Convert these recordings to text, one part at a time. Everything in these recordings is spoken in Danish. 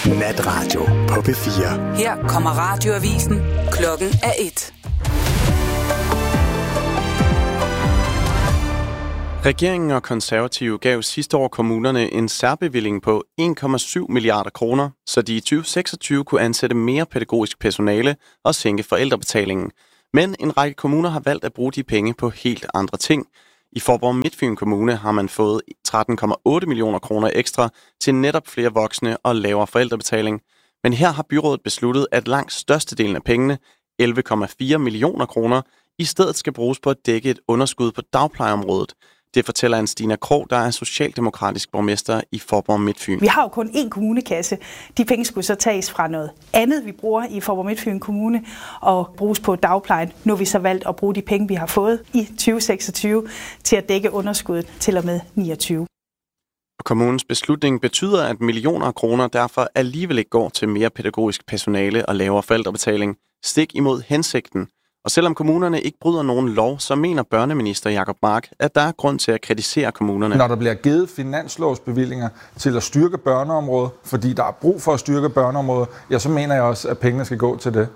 Natradio på P4. Her kommer radioavisen. Klokken er 1. Regeringen og Konservative gav sidste år kommunerne en særbevilling på 1,7 milliarder kroner, så de i 2026 kunne ansætte mere pædagogisk personale og sænke forældrebetalingen. Men en række kommuner har valgt at bruge de penge på helt andre ting. I Faaborg Midtfyn Kommune har man fået 13,8 millioner kroner ekstra til netop flere voksne og lavere forældrebetaling. Men her har byrådet besluttet, at langt størstedelen af pengene, 11,4 millioner kroner, i stedet skal bruges på at dække et underskud på dagplejeområdet. Det fortæller Anstina Krog, der er socialdemokratisk borgmester i Faaborg Midtfyn. Vi har jo kun én kommunekasse. De penge skulle så tages fra noget andet, vi bruger i Faaborg Midtfyn Kommune, og bruges på dagplejen. Nu har vi så valgt at bruge de penge, vi har fået i 2026, til at dække underskuddet til og med 29. Kommunens beslutning betyder, at millioner af kroner derfor alligevel ikke går til mere pædagogisk personale og lavere forældrebetaling, stik imod hensigten. Og selvom kommunerne ikke bryder nogen lov, så mener børneminister Jacob Mark, at der er grund til at kritisere kommunerne. Når der bliver givet finanslovsbevillinger til at styrke børneområdet, fordi der er brug for at styrke børneområdet, ja, så mener jeg også, at pengene skal gå til det.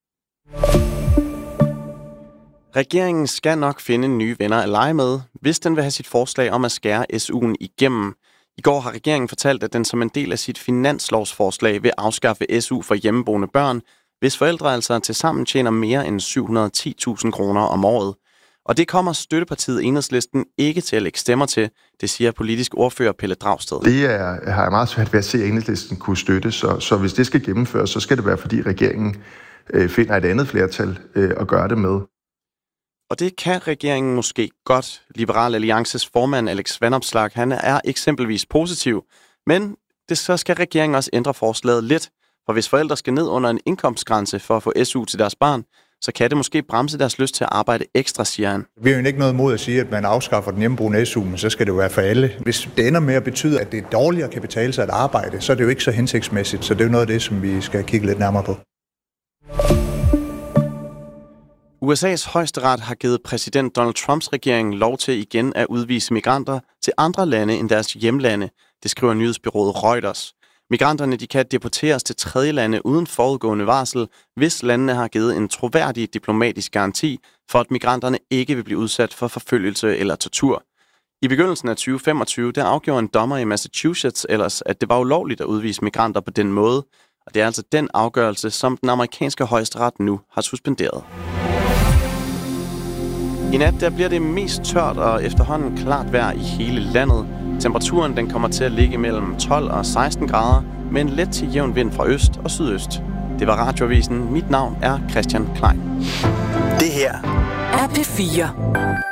Regeringen skal nok finde nye venner at lege med, hvis den vil have sit forslag om at skære SU'en igennem. I går har regeringen fortalt, at den som en del af sit finanslovsforslag vil afskaffe SU for hjemmeboende børn, hvis forældre altså tilsammen tjener mere end 710.000 kroner om året. Og det kommer støttepartiet Enhedslisten ikke til at lægge stemmer til, det siger politisk ordfører Pelle Dragsted. Det har jeg meget svært ved at se, at Enhedslisten kunne støtte, så hvis det skal gennemføres, så skal det være, fordi regeringen finder et andet flertal at gøre det med. Og det kan regeringen måske godt. Liberal Alliances formand Alex Vanopslagh, han er eksempelvis positiv, men så skal regeringen også ændre forslaget lidt. For hvis forældre skal ned under en indkomstgrænse for at få SU til deres barn, så kan det måske bremse deres lyst til at arbejde ekstra, siger han. Vi har jo ikke noget imod at sige, at man afskaffer den hjemmeboende SU, men så skal det jo være for alle. Hvis det ender med at betyde, at det dårligere kan betale sig at arbejde, så er det jo ikke så hensigtsmæssigt. Så det er jo noget af det, som vi skal kigge lidt nærmere på. USA's højesteret har givet præsident Donald Trumps regering lov til igen at udvise migranter til andre lande end deres hjemlande, det skriver nyhedsbureauet Reuters. Migranterne de kan deporteres til tredjelande uden forudgående varsel, hvis landene har givet en troværdig diplomatisk garanti for, at migranterne ikke vil blive udsat for forfølgelse eller tortur. I begyndelsen af 2025 der afgjorde en dommer i Massachusetts ellers, at det var ulovligt at udvise migranter på den måde, og det er altså den afgørelse, som den amerikanske højesteret nu har suspenderet. I nat der bliver det mest tørt og efterhånden klart vejr i hele landet. Temperaturen den kommer til at ligge mellem 12 og 16 grader, med en let til jævn vind fra øst og sydøst. Det var Radioavisen. Mit navn er Christian Klein. Det her er P4.